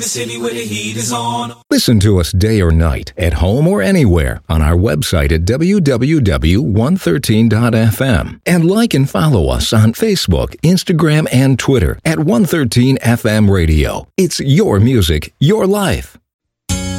The city where the heat is on. Listen to us day or night, at home or anywhere, on our website at www.113.fm. And like and follow us on Facebook, Instagram, and Twitter at 113FM Radio. It's your music, your life.